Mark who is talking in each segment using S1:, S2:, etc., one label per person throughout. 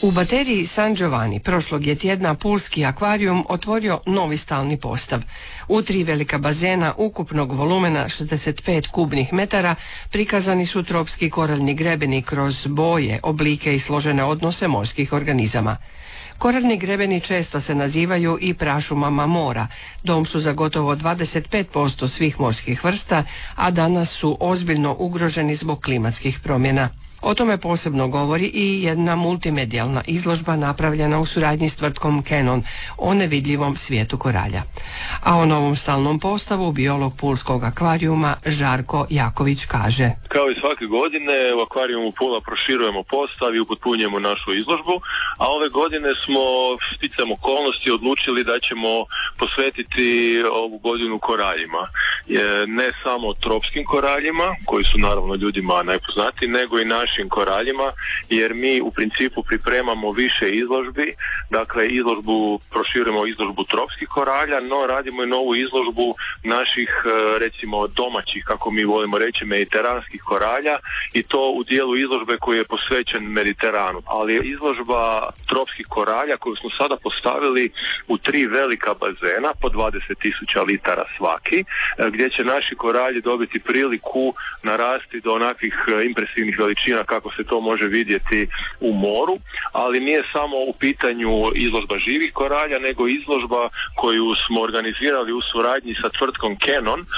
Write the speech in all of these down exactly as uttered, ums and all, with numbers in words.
S1: U bateriji San Giovanni prošlog je tjedna pulski akvarijum otvorio novi stalni postav. U tri velika bazena ukupnog volumena šezdeset pet kubnih metara prikazani su tropski koraljni grebeni kroz boje, oblike i složene odnose morskih organizama. Koraljni grebeni često se nazivaju i prašumama mora. Dom su za gotovo dvadeset pet posto svih morskih vrsta, a danas su ozbiljno ugroženi zbog klimatskih promjena. O tome posebno govori i jedna multimedijalna izložba napravljena u suradnji s tvrtkom Canon o nevidljivom svijetu koralja. A o novom stalnom postavu biolog pulskog akvarijuma Žarko Jaković kaže:
S2: Kao i svake godine u akvarijumu Pula proširujemo postav i upotpunjujemo našu izložbu, a ove godine smo sticajem okolnosti odlučili da ćemo posvetiti ovu godinu koraljima. Ne samo tropskim koraljima, koji su naravno ljudima najpoznatiji, nego i naši koraljima, jer mi u principu pripremamo više izložbi, dakle izložbu, proširujemo izložbu tropskih koralja, no radimo i novu izložbu naših, recimo domaćih, kako mi volimo reći, mediteranskih koralja, i to u dijelu izložbe koji je posvećen Mediteranu. Ali izložba tropskih koralja koju smo sada postavili u tri velika bazena po dvadeset tisuća litara svaki, gdje će naši koralji dobiti priliku narasti do onakvih impresivnih veličina kako se to može vidjeti u moru, ali nije samo u pitanju izložba živih koralja, nego izložba koju smo organizirali u suradnji sa tvrtkom Canon, uh,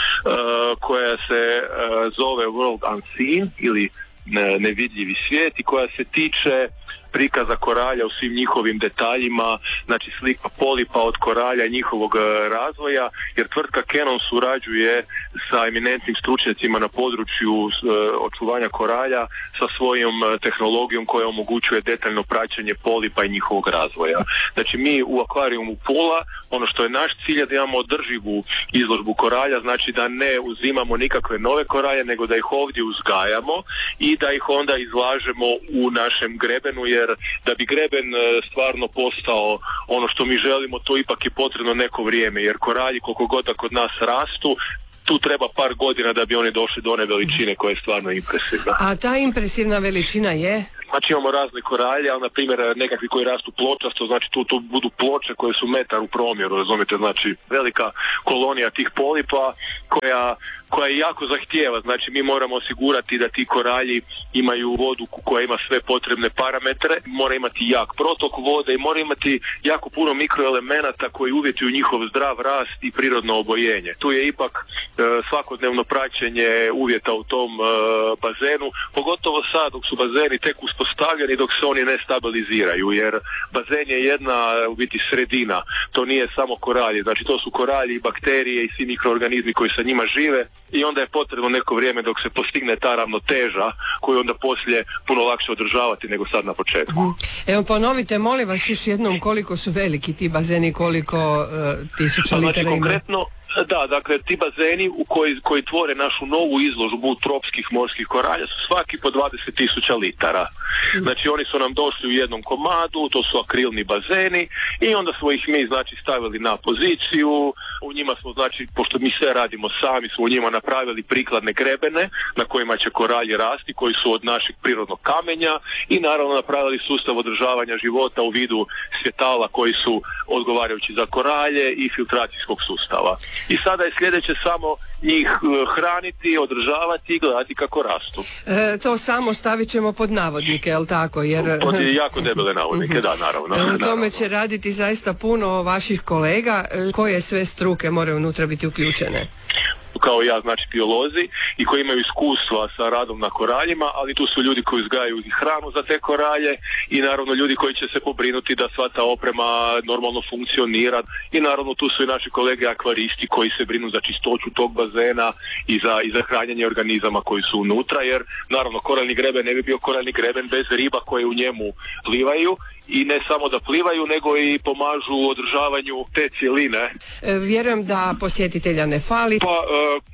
S2: koja se uh, zove World Unseen ili nevidljivi svijet, i koja se tiče prikaza koralja u svim njihovim detaljima, znači slika polipa od koralja i njihovog razvoja, jer tvrtka Canon surađuje sa eminentnim stručnjacima na području uh, očuvanja koralja sa svojom uh, tehnologijom koja omogućuje detaljno praćenje polipa i njihovog razvoja. Znači mi u akvarijumu Pula, ono što je naš cilj je da imamo održivu izložbu koralja, znači da ne uzimamo nikakve nove koralje, nego da ih ovdje uzgajamo i da ih onda izlažemo u našem grebenu, jer da bi greben stvarno postao ono što mi želimo, to ipak je potrebno neko vrijeme, jer koralji koliko god da kod nas rastu, tu treba par godina da bi oni došli do one veličine koja je stvarno impresivna.
S1: A ta impresivna veličina je?
S2: Znači imamo razne koralje, ali na primjer nekakvi koji rastu pločasto, znači tu, tu budu ploče koje su metar u promjeru, razumijete, znači velika kolonija tih polipa koja, koja je jako zahtijeva, znači mi moramo osigurati da ti koralji imaju vodu koja ima sve potrebne parametre, mora imati jak protok vode i mora imati jako puno mikroelemenata koji uvjetuju njihov zdrav rast i prirodno obojenje. Tu je ipak e, svakodnevno praćenje uvjeta u tom e, bazenu, pogotovo sad dok su bazeni tek uspostavljeni, dok se oni ne stabiliziraju, jer bazen je jedna u biti sredina, to nije samo koralje, znači to su koralji, bakterije i svi mikroorganizmi koji sa njima žive, i onda je potrebno neko vrijeme dok se postigne ta ravnoteža koju onda poslije puno lakše održavati nego sad na početku.
S1: Evo ponovite molim vas još jednom koliko su veliki ti bazeni, koliko uh, tisuća litara
S2: znači,
S1: ima?
S2: Konkretno, da, dakle ti bazeni u koji, koji tvore našu novu izložbu tropskih morskih koralja su svaki po dvadeset tisuća litara. Znači oni su nam došli u jednom komadu, to su akrilni bazeni, i onda smo ih mi znači stavili na poziciju, u njima smo znači, pošto mi sve radimo sami, smo u njima napravili prikladne grebene na kojima će koralji rasti, koji su od našeg prirodnog kamenja, i naravno napravili sustav održavanja života u vidu svjetala koji su odgovarajući za koralje i filtracijskog sustava. I sada je sljedeće samo njih hraniti, održavati i gledati kako rastu.
S1: E, to samo stavit ćemo pod navodnike, je li tako? Jer...
S2: Pod jako debele navodnike, da, naravno.
S1: U tome će raditi zaista puno vaših kolega, koje sve struke moraju unutra biti uključene.
S2: Kao ja, znači biolozi, i koji imaju iskustva sa radom na koraljima, ali tu su ljudi koji uzgajaju i hranu za te koralje, i naravno ljudi koji će se pobrinuti da sva ta oprema normalno funkcionira, i naravno tu su i naši kolege akvaristi koji se brinu za čistoću tog bazena i za, i za hranjenje organizama koji su unutra, jer naravno koraljni greben ne bi bio koraljni greben bez riba koje u njemu plivaju, i ne samo da plivaju, nego i pomažu u održavanju te cjeline.
S1: E, vjerujem da posjetitelja ne fali.
S2: Pa, e,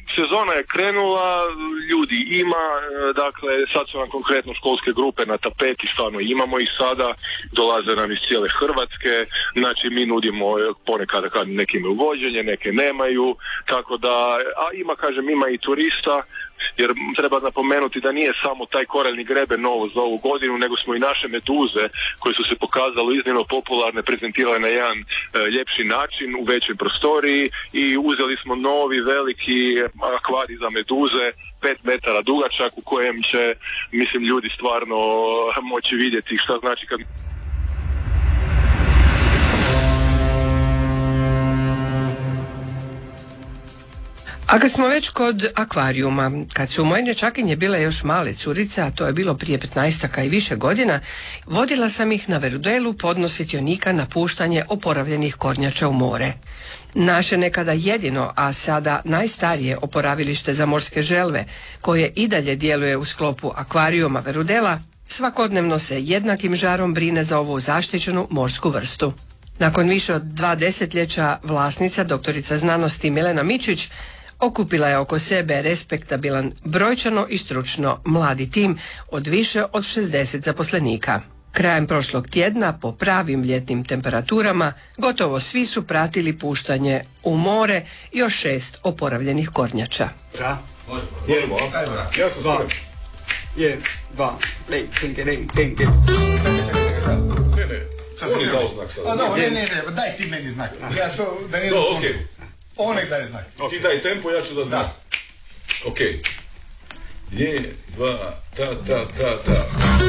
S2: sezona je krenula, ljudi ima, dakle sad su nam konkretno školske grupe na tapeti, stvarno imamo ih sada, dolaze nam iz cijele Hrvatske, znači mi nudimo ponekad kad neke imaju vođenje, neke nemaju, tako da, a ima, kažem, ima i turista, jer treba napomenuti da nije samo taj koraljni greben novo za ovu godinu, nego smo i naše meduze koje su se pokazale iznimno popularne prezentirale na jedan e, ljepši način u većoj prostoriji i uzeli smo novi veliki akvarij za meduze, pet metara dugačak, u kojem će, mislim, ljudi stvarno moći vidjeti šta znači kad...
S1: A kad smo već kod akvarijuma, kad su moje dječakinje bile još male curice, a to je bilo prije petnaestaka i više godina, vodila sam ih na Verudelu podno svjetionika na puštanje oporavljenih kornjača u more. Naše nekada jedino, a sada najstarije oporavilište za morske želve, koje i dalje djeluje u sklopu akvarijuma Verudela, svakodnevno se jednakim žarom brine za ovu zaštićenu morsku vrstu. Nakon više od dva desetljeća vlasnica, doktorica znanosti Milena Mičić, okupila je oko sebe respektabilan, brojčano i stručno mladi tim od više od šezdeset zaposlenika. Krajem prošlog tjedna, po pravim ljetnim temperaturama, gotovo svi su pratili puštanje u more još šest oporavljenih kornjača.
S3: Da, možemo, ja sam spreman. Jedan, dva, lej, tinke, lej, tinke.
S4: Ne, ne, on je dao znak sada.
S5: No, ne, ne, ne, daj ti meni znak. Ja to, da nije...
S4: No, okej.
S5: On nek daje znak.
S4: Ti daj tempo, ja ću da znak. Okej. Je, dva, ta, ta, ta, ta.